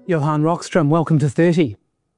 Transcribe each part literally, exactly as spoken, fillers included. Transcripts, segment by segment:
Johan Rockström, welcome to thirty.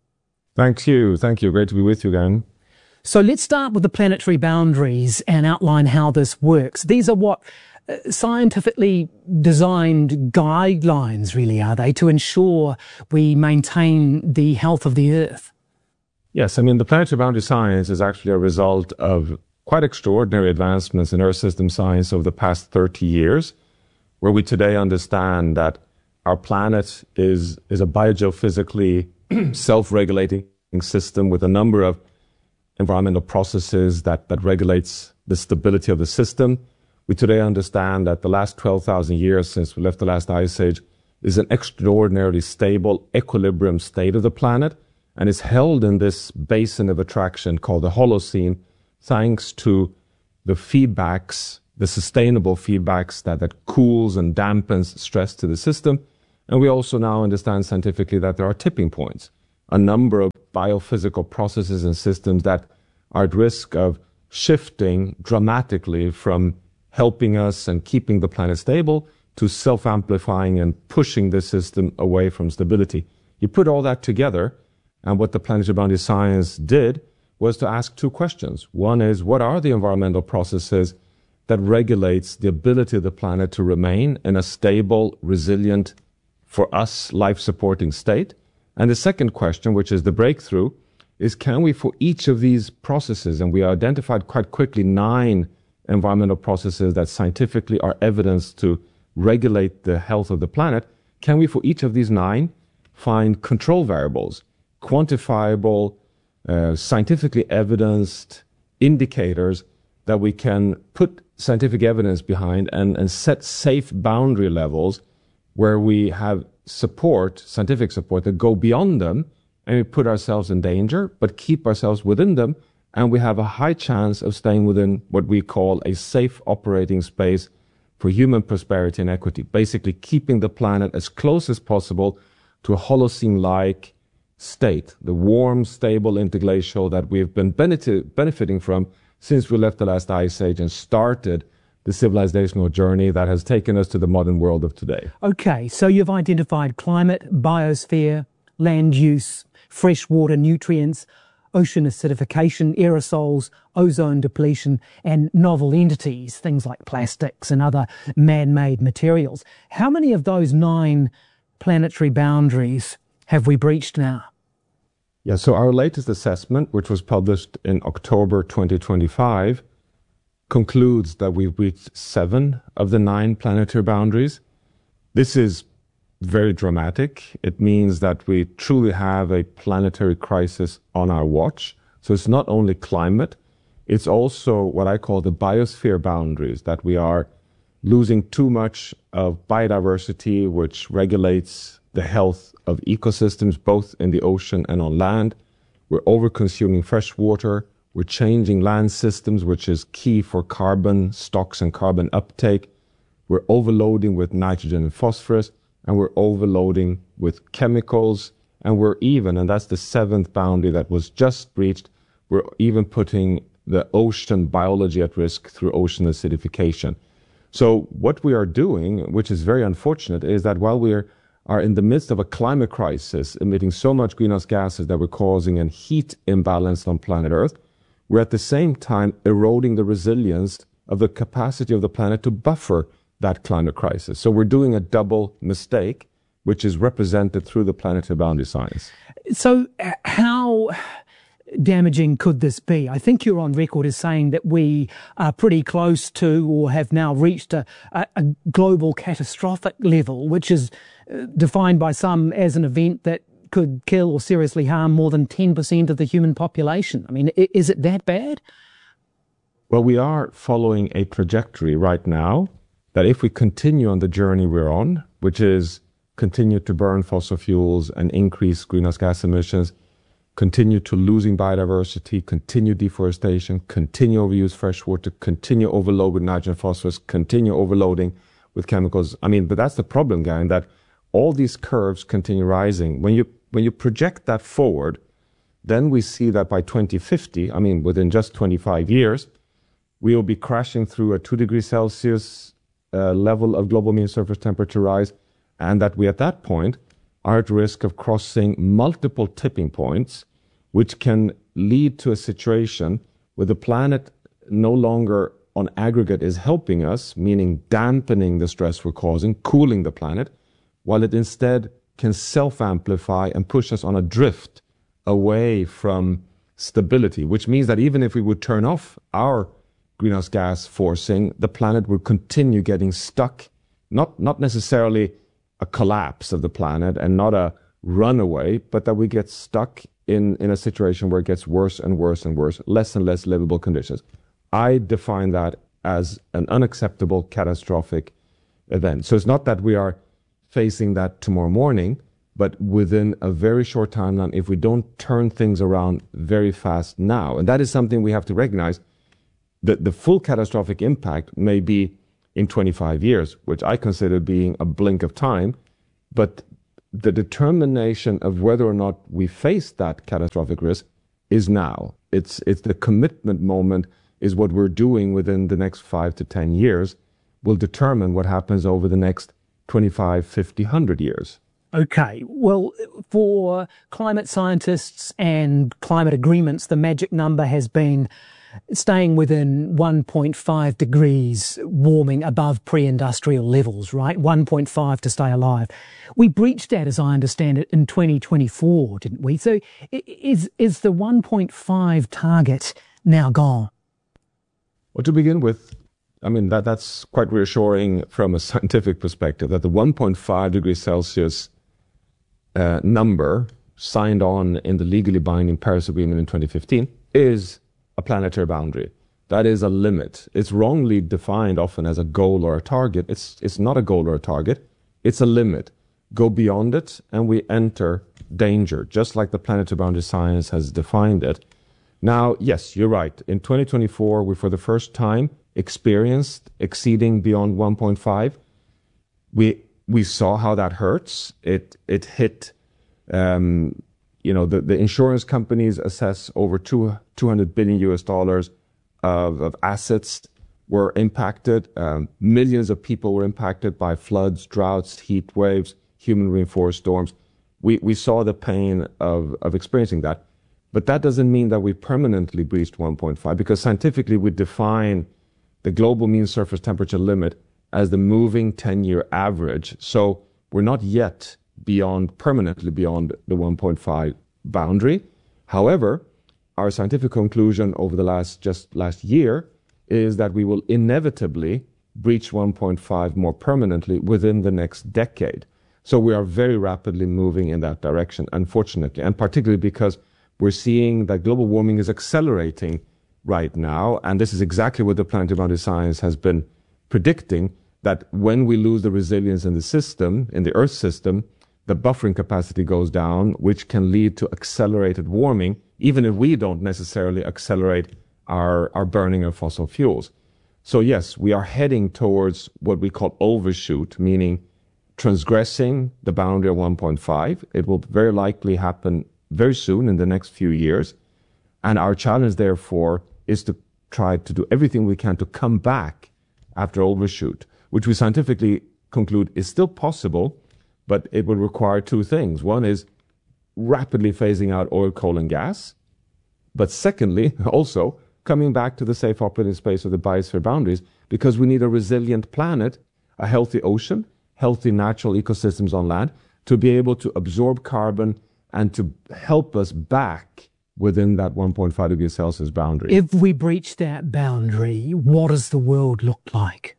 Thank you. Thank you. Great to be with you again. So let's start with the planetary boundaries and outline how this works. These are what uh, scientifically designed guidelines, really, are they, to ensure we maintain the health of the Earth? Yes, I mean, the planetary boundary science is actually a result of quite extraordinary advancements in Earth system science over the past thirty years, where we today understand that our planet is, is a biogeophysically self-regulating system with a number of environmental processes that, that regulates the stability of the system. We today understand that the last twelve thousand years since we left the last ice age is an extraordinarily stable equilibrium state of the planet and is held in this basin of attraction called the Holocene thanks to the feedbacks, the sustainable feedbacks that, that cools and dampens stress to the system. And we also now understand scientifically that there are tipping points, a number of biophysical processes and systems that are at risk of shifting dramatically from helping us and keeping the planet stable to self-amplifying and pushing the system away from stability. You put all that together, and what the planetary boundary science did was to ask two questions. One is, what are the environmental processes that regulates the ability of the planet to remain in a stable, resilient, for us, life-supporting state? And the second question, which is the breakthrough, is can we, for each of these processes, and we identified quite quickly nine environmental processes that scientifically are evidence to regulate the health of the planet, can we, for each of these nine, find control variables, quantifiable, uh, scientifically evidenced indicators that we can put scientific evidence behind and, and set safe boundary levels where we have support, scientific support, that go beyond them and we put ourselves in danger, but keep ourselves within them, and we have a high chance of staying within what we call a safe operating space for human prosperity and equity, basically keeping the planet as close as possible to a Holocene-like state, the warm, stable interglacial that we've been benefit, benefiting from since we left the last ice age and started the civilizational journey that has taken us to the modern world of today. Okay, so you've identified climate, biosphere, land use, freshwater nutrients, ocean acidification, aerosols, ozone depletion, and novel entities, things like plastics and other man-made materials. How many of those nine planetary boundaries have we breached now? Yeah, so our latest assessment, which was published in October twenty twenty-five, concludes that we've reached seven of the nine planetary boundaries. This is very dramatic. It means that we truly have a planetary crisis on our watch. So it's not only climate, it's also what I call the biosphere boundaries, that we are losing too much of biodiversity, which regulates the health of ecosystems, both in the ocean and on land. We're over-consuming fresh water. We're changing land systems, which is key for carbon stocks and carbon uptake. We're overloading with nitrogen and phosphorus, and we're overloading with chemicals. And we're even, and that's the seventh boundary that was just breached, we're even putting the ocean biology at risk through ocean acidification. So what we are doing, which is very unfortunate, is that while we are, are in the midst of a climate crisis, emitting so much greenhouse gases that we're causing a heat imbalance on planet Earth, we're at the same time eroding the resilience of the capacity of the planet to buffer that climate crisis. So we're doing a double mistake, which is represented through the planetary boundary science. So uh, how damaging could this be? I think you're on record as saying that we are pretty close to or have now reached a, a, a global catastrophic level, which is uh, defined by some as an event that could kill or seriously harm more than ten percent of the human population. I mean, is it that bad? Well, we are following a trajectory right now that if we continue on the journey we're on, which is continue to burn fossil fuels and increase greenhouse gas emissions, continue to losing biodiversity, continue deforestation, continue overuse fresh water, continue overload with nitrogen and phosphorus, continue overloading with chemicals. I mean, but that's the problem, Gary, that all these curves continue rising. When you when you project that forward, then we see that by twenty fifty, I mean, within just twenty-five years, we will be crashing through a two degrees Celsius uh, level of global mean surface temperature rise, and that we at that point are at risk of crossing multiple tipping points, which can lead to a situation where the planet no longer on aggregate is helping us, meaning dampening the stress we're causing, cooling the planet, while it instead can self-amplify and push us on a drift away from stability, which means that even if we would turn off our greenhouse gas forcing, the planet would continue getting stuck, not, not necessarily a collapse of the planet and not a runaway, but that we get stuck in, in a situation where it gets worse and worse and worse, less and less livable conditions. I define that as an unacceptable, catastrophic event. So it's not that we are facing that tomorrow morning, but within a very short timeline, if we don't turn things around very fast now. And that is something we have to recognize, that the full catastrophic impact may be in twenty-five years, which I consider being a blink of time. But the determination of whether or not we face that catastrophic risk is now. It's, it's the commitment moment is what we're doing within the next five to ten years will determine what happens over the next twenty-five, fifty, one hundred years. Okay. Well, for climate scientists and climate agreements, the magic number has been staying within one point five degrees warming above pre-industrial levels, right? one point five to stay alive. We breached that, as I understand it, in twenty twenty-four, didn't we? So is, is the one point five target now gone? Well, to begin with, I mean, that, that's quite reassuring from a scientific perspective, that the one point five degrees Celsius uh, number signed on in the legally binding Paris Agreement in twenty fifteen is a planetary boundary. That is a limit. It's wrongly defined often as a goal or a target. It's, it's not a goal or a target. It's a limit. Go beyond it and we enter danger, just like the planetary boundary science has defined it. Now, yes, you're right. In twenty twenty-four, we for the first time experienced exceeding beyond one point five. We we saw how that hurts. It it hit, um, you know, the, the insurance companies assess over two, 200 billion U S dollars of, of assets were impacted. Um, millions of people were impacted by floods, droughts, heat waves, human reinforced storms. We we saw the pain of, of experiencing that. But that doesn't mean that we permanently breached one point five, because scientifically we define the global mean surface temperature limit as the moving ten-year average. So we're not yet beyond, permanently beyond the one point five boundary. However, our scientific conclusion over the last, just last year, is that we will inevitably breach one point five more permanently within the next decade. So we are very rapidly moving in that direction, unfortunately, and particularly because we're seeing that global warming is accelerating right now, and this is exactly what the planetary boundary science has been predicting, that when we lose the resilience in the system, in the Earth system, the buffering capacity goes down, which can lead to accelerated warming, even if we don't necessarily accelerate our, our burning of fossil fuels. So yes, we are heading towards what we call overshoot, meaning transgressing the boundary of one point five. It will very likely happen very soon in the next few years. And our challenge, therefore, is to try to do everything we can to come back after overshoot, which we scientifically conclude is still possible, but it will require two things. One is rapidly phasing out oil, coal, and gas. But secondly, also coming back to the safe operating space of the biosphere boundaries, because we need a resilient planet, a healthy ocean, healthy natural ecosystems on land, to be able to absorb carbon and to help us back within that one point five degrees Celsius boundary. If we breach that boundary, what does the world look like?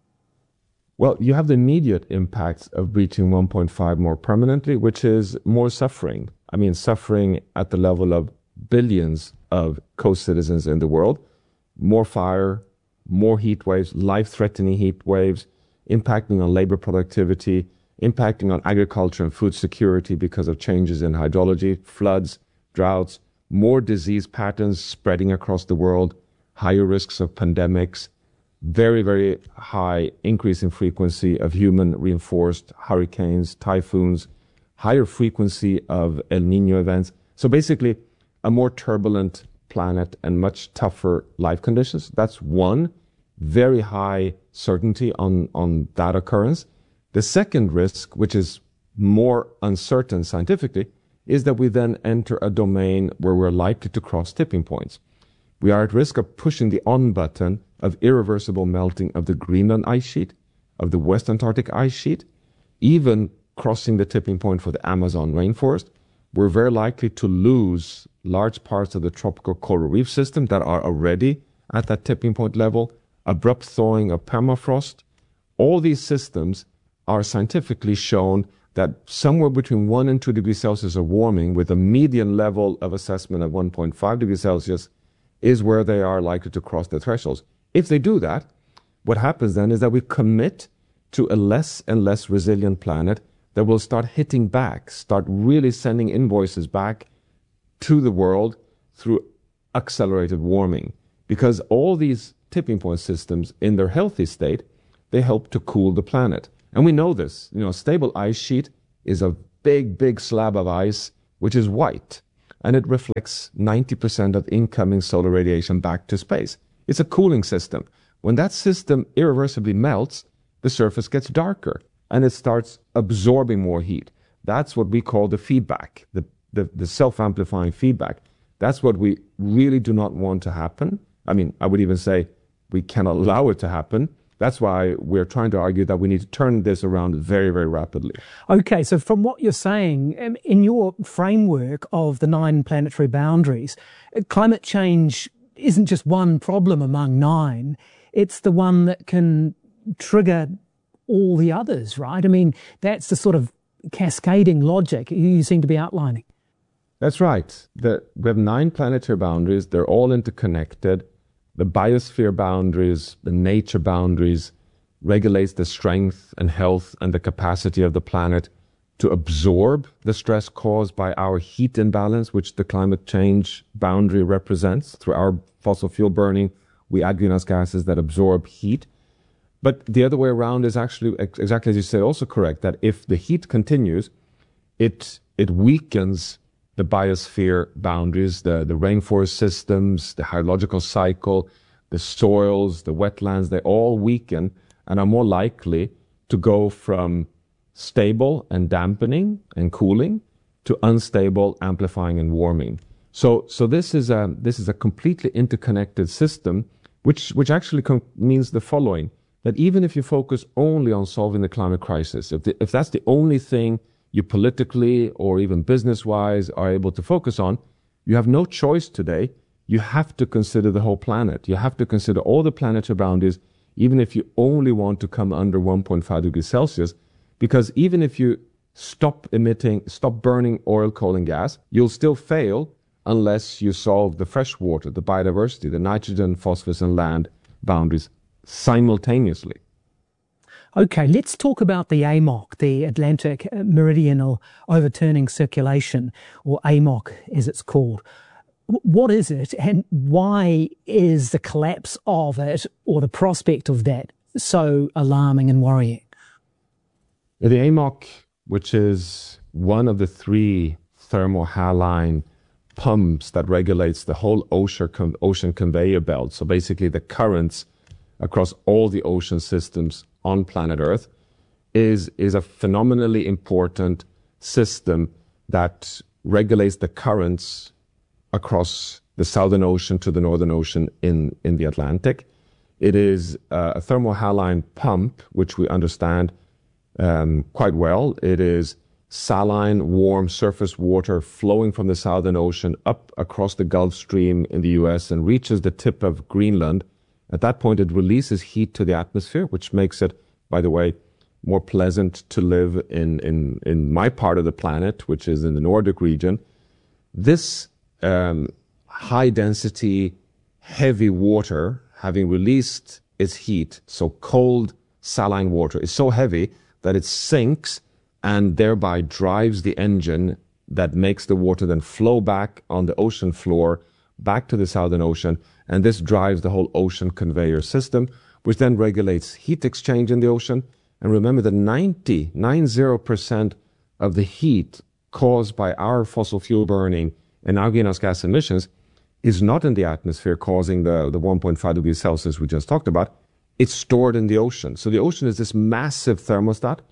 Well, you have the immediate impacts of breaching one point five more permanently, which is more suffering. I mean, suffering at the level of billions of co-citizens in the world, more fire, more heat waves, life-threatening heat waves, impacting on labor productivity, impacting on agriculture and food security because of changes in hydrology, floods, droughts, more disease patterns spreading across the world, higher risks of pandemics, very, very high increase in frequency of human-reinforced hurricanes, typhoons, higher frequency of El Niño events. So basically, a more turbulent planet and much tougher life conditions. That's one very high certainty on, on that occurrence. The second risk, which is more uncertain scientifically is that we then enter a domain where we're likely to cross tipping points. We are at risk of pushing the on button of irreversible melting of the Greenland ice sheet, of the West Antarctic ice sheet, even crossing the tipping point for the Amazon rainforest. We're very likely to lose large parts of the tropical coral reef system that are already at that tipping point level, abrupt thawing of permafrost. All these systems are scientifically shown that somewhere between one and two degrees Celsius of warming, with a median level of assessment of one point five degrees Celsius, is where they are likely to cross the thresholds. If they do that, what happens then is that we commit to a less and less resilient planet that will start hitting back, start really sending invoices back to the world through accelerated warming. Because all these tipping point systems, in their healthy state, they help to cool the planet. And we know this. You know, a stable ice sheet is a big, big slab of ice, which is white, and it reflects ninety percent of incoming solar radiation back to space. It's a cooling system. When that system irreversibly melts, the surface gets darker, and it starts absorbing more heat. That's what we call the feedback, the, the, the self-amplifying feedback. That's what we really do not want to happen. I mean, I would even say we cannot allow it to happen. That's why we're trying to argue that we need to turn this around very, very rapidly. Okay, so from what you're saying, in your framework of the nine planetary boundaries, climate change isn't just one problem among nine. It's the one that can trigger all the others, right? I mean, that's the sort of cascading logic you seem to be outlining. That's right. The, we have nine planetary boundaries. They're all interconnected. The biosphere boundaries, the nature boundaries, regulates the strength and health and the capacity of the planet to absorb the stress caused by our heat imbalance, which the climate change boundary represents. Through our fossil fuel burning, we add greenhouse gases that absorb heat. But the other way around is actually, exactly as you said, also correct, that if the heat continues, it it weakens the biosphere boundaries, the, the rainforest systems, the hydrological cycle, the soils, the wetlands, they all weaken and are more likely to go from stable and dampening and cooling to unstable, amplifying and warming. So, so this is a, this is a completely interconnected system, which, which actually com- means the following, that even if you focus only on solving the climate crisis, if, the, if that's the only thing you politically or even business-wise are able to focus on, you have no choice today. You have to consider the whole planet. You have to consider all the planetary boundaries, even if you only want to come under one point five degrees Celsius, because even if you stop emitting, stop burning oil, coal, and gas, you'll still fail unless you solve the fresh water, the biodiversity, the nitrogen, phosphorus, and land boundaries simultaneously. Okay, let's talk about the A M O C, the Atlantic Meridional Overturning Circulation, or A M O C as it's called. What is it, and why is the collapse of it, or the prospect of that, so alarming and worrying? The A M O C, which is one of the three thermohaline pumps that regulates the whole ocean, ocean conveyor belt, so basically the currents across all the ocean systems on planet Earth, is, is a phenomenally important system that regulates the currents across the Southern Ocean to the Northern Ocean in, in the Atlantic. It is uh, a thermohaline pump, which we understand um, quite well. It is saline, warm surface water flowing from the Southern Ocean up across the Gulf Stream in the U S and reaches the tip of Greenland. At that point, it releases heat to the atmosphere, which makes it, by the way, more pleasant to live in, in, in my part of the planet, which is in the Nordic region. This um, high-density, heavy water, having released its heat, so cold, saline water, is so heavy that it sinks and thereby drives the engine that makes the water then flow back on the ocean floor, back to the Southern Ocean, and this drives the whole ocean conveyor system, which then regulates heat exchange in the ocean. And remember that ninety, ninety percent of the heat caused by our fossil fuel burning and our greenhouse gas emissions is not in the atmosphere causing the, the one point five degrees Celsius we just talked about. It's stored in the ocean. So the ocean is this massive thermostat.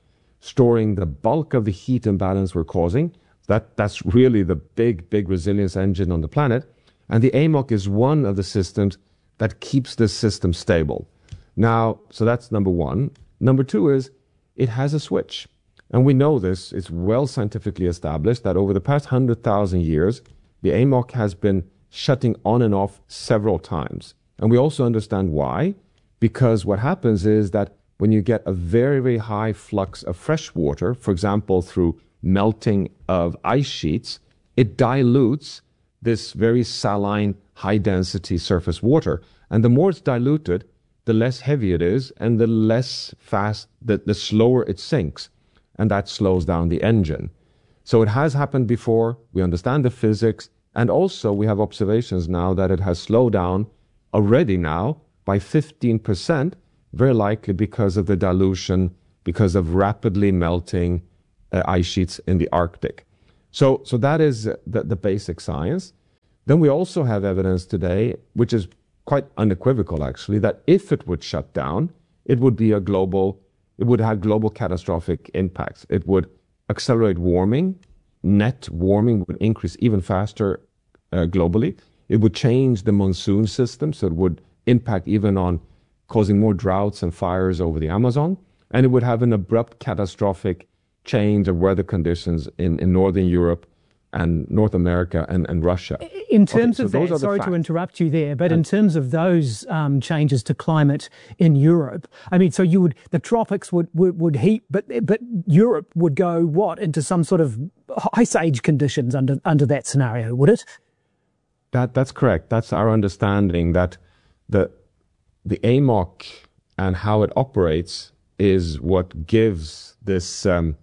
storing the bulk of the heat imbalance we're causing. That, that's really the big, big resilience engine on the planet. And the A M O C is one of the systems that keeps this system stable. Now, so that's number one. Number two is it has a switch. And we know this, it's well scientifically established that over the past one hundred thousand years, the A M O C has been shutting on and off several times. And we also understand why, because what happens is that when you get a very, very high flux of fresh water, for example, through melting of ice sheets, it dilutes this very saline, high-density surface water. And the more it's diluted, the less heavy it is, and the less fast, the, the slower it sinks. And that slows down the engine. So it has happened before. We understand the physics. And also we have observations now that it has slowed down already now by fifteen percent, very likely because of the dilution, because of rapidly melting uh, ice sheets in the Arctic. So, so that is the, the basic science. Then we also have evidence today, which is quite unequivocal actually, that if it would shut down, it would be a global, it would have global catastrophic impacts. It would accelerate warming. Net warming would increase even faster uh, globally. It would change the monsoon system, so it would impact even on causing more droughts and fires over the Amazon. And it would have an abrupt catastrophic change of weather conditions in, in Northern Europe and North America and, and Russia. In terms okay, of so that, sorry facts. to interrupt you there, but and, in terms of those um, changes to climate in Europe, I mean, so you would, the tropics would, would, would heat, but but Europe would go, what, into some sort of ice age conditions under under that scenario, would it? That That's correct. That's our understanding, that the the A M O C and how it operates is what gives this um,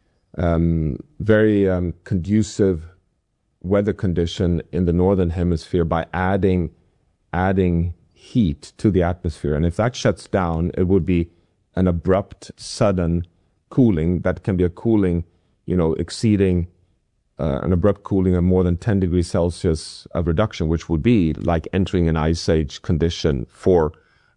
um, very um, conducive weather condition in the northern hemisphere by adding adding heat to the atmosphere. And if that shuts down, it would be an abrupt, sudden cooling. That can be a cooling, you know, exceeding uh, an abrupt cooling of more than ten degrees Celsius of reduction, which would be like entering an ice age condition for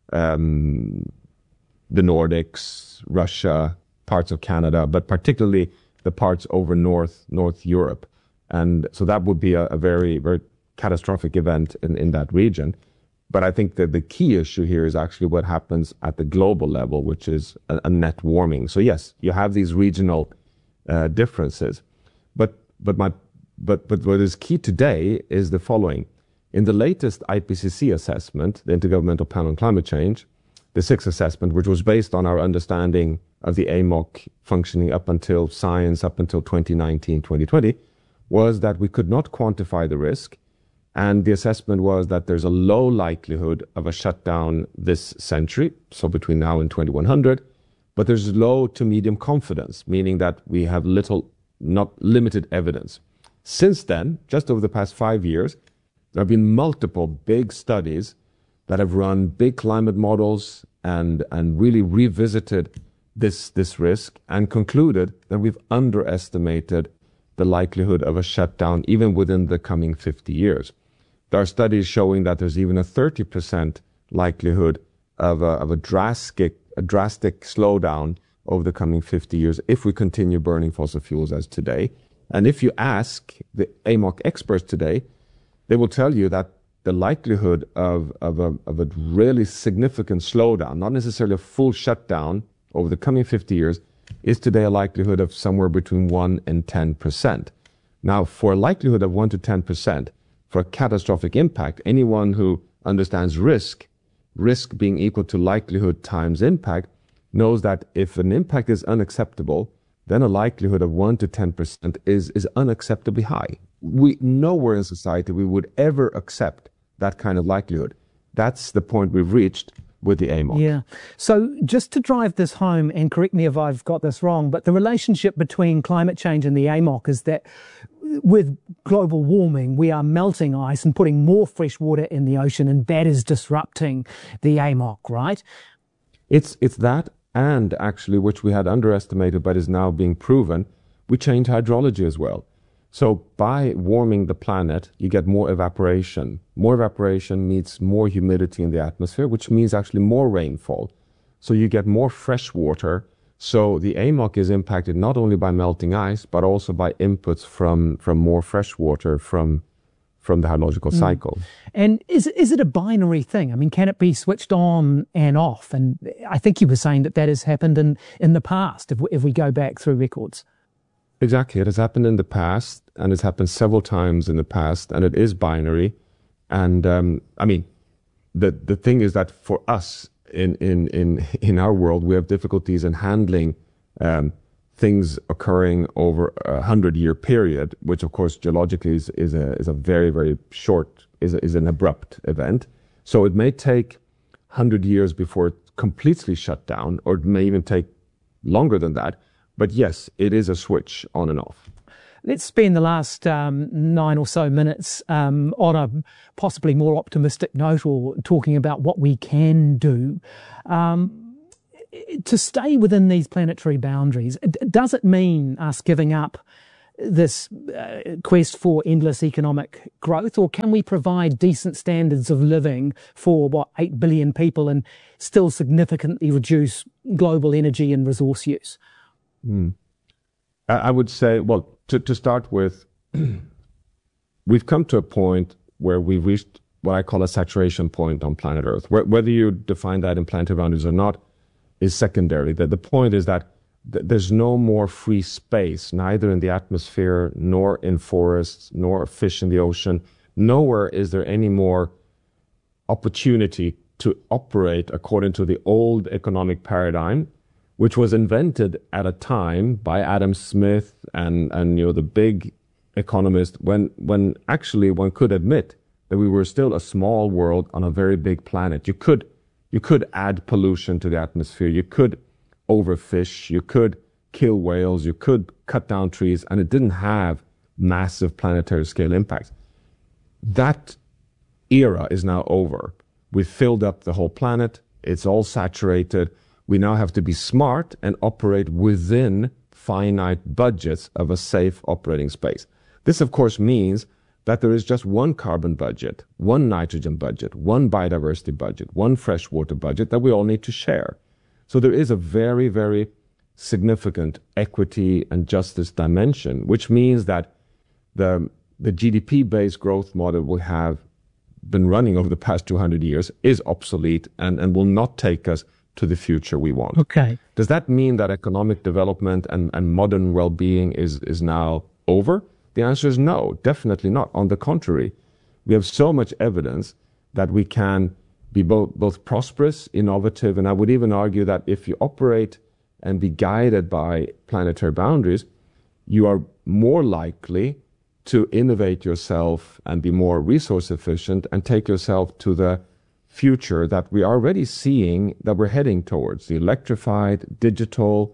um, the Nordics, Russia, parts of Canada, but particularly the parts over North North Europe. And so that would be a, a very, very catastrophic event in, in that region. But I think that the key issue here is actually what happens at the global level, which is a, a net warming. So yes, you have these regional uh, differences. But but my but but what is key today is the following. In the latest I P C C assessment, the Intergovernmental Panel on Climate Change, the sixth assessment, which was based on our understanding of the A M O C functioning up until science, up until twenty nineteen, twenty twenty, was that we could not quantify the risk. And the assessment was that there's a low likelihood of a shutdown this century, so between now and twenty-one hundred, but there's low to medium confidence, meaning that we have little, not limited evidence. Since then, just over the past five years, there have been multiple big studies that have run big climate models and, and really revisited this, this risk and concluded that we've underestimated the likelihood of a shutdown even within the coming fifty years. There are studies showing that there's even a thirty percent likelihood of a, of a drastic, a drastic slowdown over the coming fifty years if we continue burning fossil fuels as today. And if you ask the A M O C experts today, they will tell you that the likelihood of, of, a, of a really significant slowdown, not necessarily a full shutdown over the coming fifty years, is today a likelihood of somewhere between one and ten percent. Now, for a likelihood of one to ten percent, for a catastrophic impact, anyone who understands risk, risk being equal to likelihood times impact, knows that if an impact is unacceptable, then a likelihood of one to ten percent is, is unacceptably high. We, nowhere in society we would ever accept that kind of likelihood. That's the point we've reached with the A M O C. Yeah. So just to drive this home, and correct me if I've got this wrong, but the relationship between climate change and the A M O C is that with global warming, we are melting ice and putting more fresh water in the ocean, and that is disrupting the A M O C, right? It's, it's that, and actually, which we had underestimated but is now being proven, we change hydrology as well. So by warming the planet, you get more evaporation. More evaporation means more humidity in the atmosphere, which means actually more rainfall. So you get more fresh water So the A M O C is impacted not only by melting ice, but also by inputs from, from more fresh water from, from the hydrological mm. cycle. And is, is it a binary thing? I mean, can it be switched on and off? And I think you were saying that that has happened in, in the past, if we, if we go back through records. Exactly. It has happened in the past, and it's happened several times in the past, and it is binary. And um, I mean, the the thing is that for us in in in in our world, we have difficulties in handling um, things occurring over a hundred year period, which of course geologically is is a is a very very short is a, is an abrupt event. So it may take hundred years before it completely shut down, or it may even take longer than that. But yes, it is a switch on and off. Let's spend the last um, nine or so minutes um, on a possibly more optimistic note, or talking about what we can do. Um, to stay within these planetary boundaries, does it mean us giving up this uh, quest for endless economic growth, or can we provide decent standards of living for, what, eight billion people and still significantly reduce global energy and resource use? Mm. I would say, well, to, to start with, we've come to a point where we've reached what I call a saturation point on planet Earth. Whether you define that in planetary boundaries or not is secondary. The, the point is that th- there's no more free space, neither in the atmosphere, nor in forests, nor fish in the ocean. Nowhere is there any more opportunity to operate according to the old economic paradigm, which was invented at a time by Adam Smith and, and you know, the big economist, when, when actually one could admit that we were still a small world on a very big planet. You could, you could add pollution to the atmosphere. You could overfish. You could kill whales. You could cut down trees, and it didn't have massive planetary scale impacts. That era is now over. We've filled up the whole planet. It's all saturated. We now have to be smart and operate within finite budgets of a safe operating space. This, of course, means that there is just one carbon budget, one nitrogen budget, one biodiversity budget, one freshwater budget that we all need to share. So there is a very, very significant equity and justice dimension, which means that the, the G D P-based growth model we have been running over the past two hundred years is obsolete and, and will not take us to the future we want. Okay. Does that mean that economic development and, and modern well-being is, is now over? The answer is no, definitely not. On the contrary, we have so much evidence that we can be both, both prosperous, innovative, and I would even argue that if you operate and be guided by planetary boundaries, you are more likely to innovate yourself and be more resource efficient and take yourself to the future that we are already seeing that we're heading towards, the electrified, digital,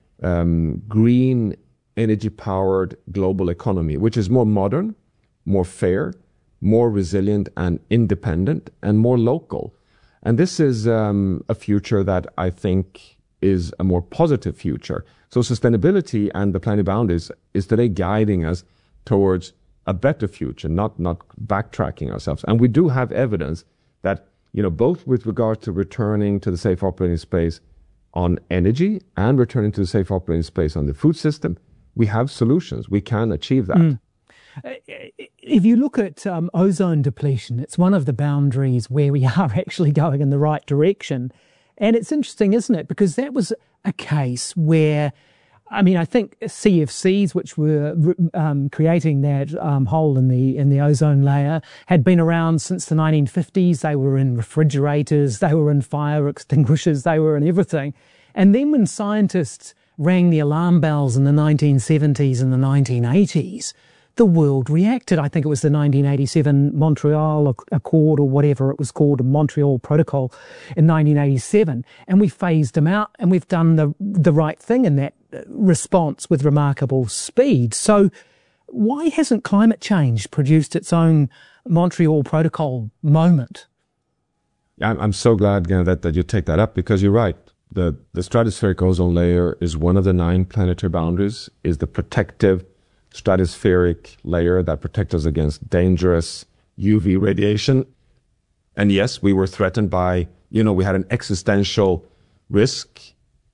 um, green, energy-powered global economy, which is more modern, more fair, more resilient and independent, and more local. And this is um, a future that I think is a more positive future. So sustainability and the planetary boundaries is today guiding us towards a better future, not, not backtracking ourselves. And we do have evidence that, you know, both with regard to returning to the safe operating space on energy and returning to the safe operating space on the food system, we have solutions. We can achieve that. Mm. If you look at um, ozone depletion, it's one of the boundaries where we are actually going in the right direction. And it's interesting, isn't it? Because that was a case where, I mean, I think C F Cs, which were um, creating that um, hole in the in the ozone layer, had been around since the nineteen fifties. They were in refrigerators, they were in fire extinguishers, they were in everything. And then when scientists rang the alarm bells in the nineteen seventies and the nineteen eighties, the world reacted. I think it was the nineteen eighty-seven Montreal Accord, or whatever it was called, the Montreal Protocol in nineteen eighty-seven. And we phased them out, and we've done the the right thing in that response with remarkable speed. So why hasn't climate change produced its own Montreal Protocol moment? I'm, I'm so glad, you know, that, that you take that up, because you're right. The, the stratospheric ozone layer is one of the nine planetary boundaries, is the protective stratospheric layer that protects us against dangerous U V radiation. And yes, we were threatened by, you know, we had an existential risk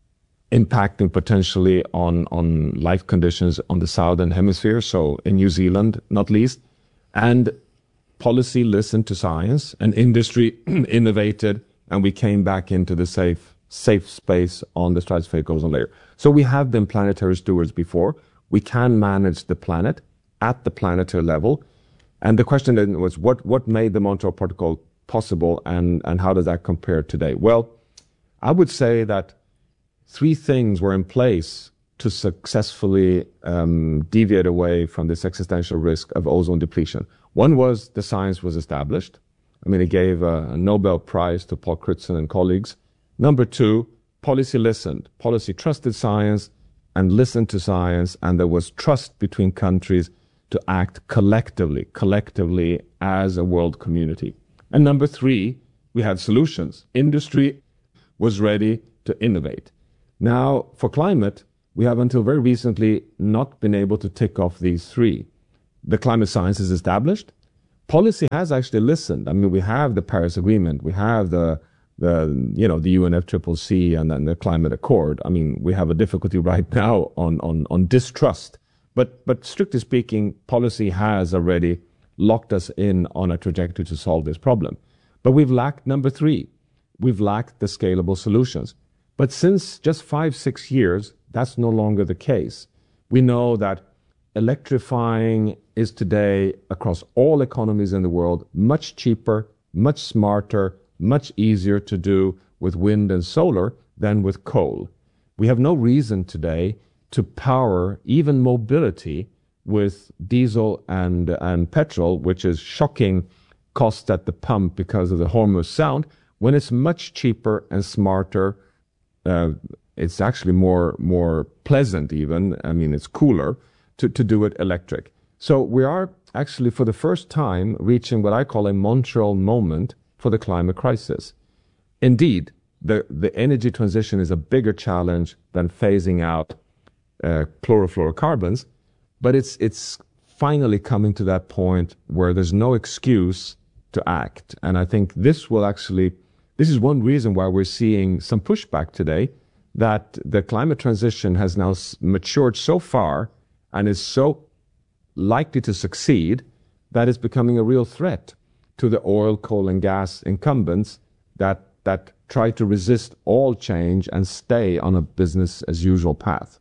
impacting potentially on, on life conditions on the southern hemisphere, so in New Zealand, not least. And policy listened to science, and industry innovated, and we came back into the safe safe space on the stratospheric ozone layer. So we have been planetary stewards before. We can manage the planet at the planetary level. And the question then was, what, what made the Montreal Protocol possible, and, and how does that compare today? Well, I would say that three things were in place to successfully um, deviate away from this existential risk of ozone depletion. One was the science was established. I mean, it gave a, a Nobel Prize to Paul Crutzen and colleagues. Number two, policy listened. Policy trusted science and listened to science, and there was trust between countries to act collectively, collectively as a world community. And number three, we had solutions. Industry was ready to innovate. Now, for climate, we have until very recently not been able to tick off these three. The climate science is established. Policy has actually listened. I mean, we have the Paris Agreement. We have the, the you know, the U N F C C C and then the Climate Accord. I mean, we have a difficulty right now on, on, on distrust. But, but strictly speaking, policy has already locked us in on a trajectory to solve this problem. But we've lacked number three. We've lacked the scalable solutions. But since just five, six years, that's no longer the case. We know that electrifying is today, across all economies in the world, much cheaper, much smarter, much easier to do with wind and solar than with coal. We have no reason today to power even mobility with diesel and, and petrol, which is shocking cost at the pump because of the Hormuz Sound, when it's much cheaper and smarter. Uh, it's actually more more pleasant even, I mean, it's cooler, to, to do it electric. So we are actually, for the first time, reaching what I call a Montreal moment for the climate crisis. Indeed, the, the energy transition is a bigger challenge than phasing out uh, chlorofluorocarbons, but it's it's finally coming to that point where there's no excuse to act. And I think this will actually, this is one reason why we're seeing some pushback today, that the climate transition has now matured so far and is so likely to succeed that it's becoming a real threat to the oil, coal, and gas incumbents that that try to resist all change and stay on a business as usual path.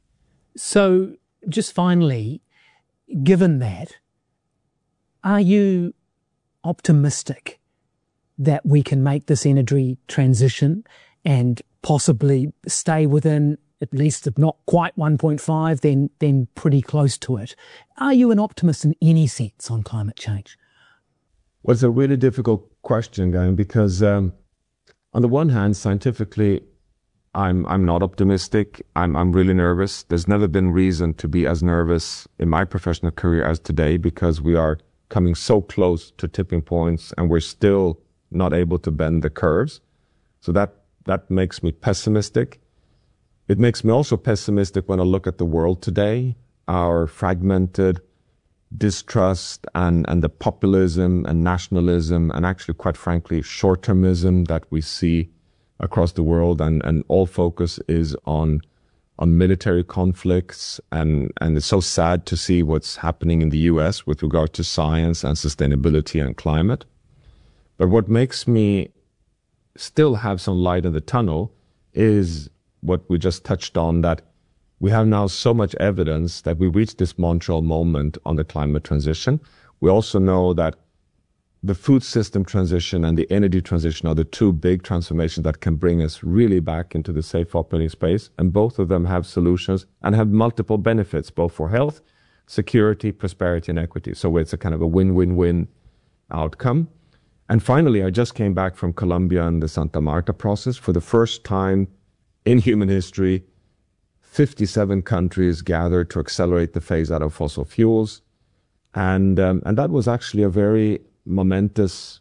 So, just finally, given that, are you optimistic that we can make this energy transition and possibly stay within, at least if not quite one point five, then then pretty close to it? Are you an optimist in any sense on climate change? Well, it's a really difficult question, Guy, because um, on the one hand, scientifically, I'm I'm not optimistic. I'm I'm really nervous. There's never been reason to be as nervous in my professional career as today, because we are coming so close to tipping points and we're still not able to bend the curves. So that that makes me pessimistic. It makes me also pessimistic when I look at the world today, our fragmented distrust and, and the populism and nationalism and actually, quite frankly, short-termism that we see across the world, and, and all focus is on on military conflicts, and, and it's so sad to see what's happening in the U S with regard to science and sustainability and climate. But what makes me still have some light in the tunnel is what we just touched on, that we have now so much evidence that we reached this Montreal moment on the climate transition. We also know that the food system transition and the energy transition are the two big transformations that can bring us really back into the safe operating space. And both of them have solutions and have multiple benefits, both for health, security, prosperity, and equity. So it's a kind of a win-win-win outcome. And finally, I just came back from Colombia and the Santa Marta process. For the first time in human history, fifty-seven countries gathered to accelerate the phase out of fossil fuels. And, um, and that was actually a very momentous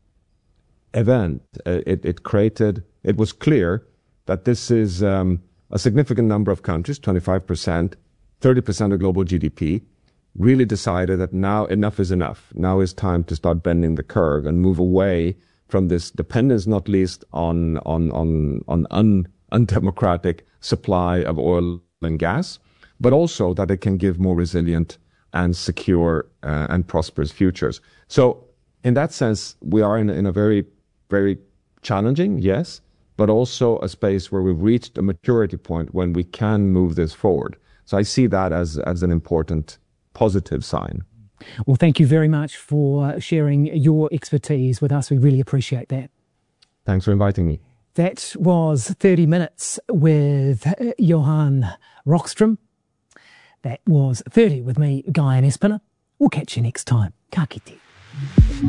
event. It, it created, it was clear that this is um, a significant number of countries, twenty-five percent, thirty percent of global G D P, really decided that now enough is enough. Now is time to start bending the curve and move away from this dependence, not least on on on on un, undemocratic supply of oil and gas, but also that it can give more resilient and secure uh, and prosperous futures. So in that sense, we are in, in a very, very challenging, yes, but also a space where we've reached a maturity point when we can move this forward. So I see that as, as an important positive sign. Well, thank you very much for sharing your expertise with us. We really appreciate that. Thanks for inviting me. That was thirty minutes with Johan Rockström. That was thirty with me, Guy and Espiner. We'll catch you next time. Ka kite.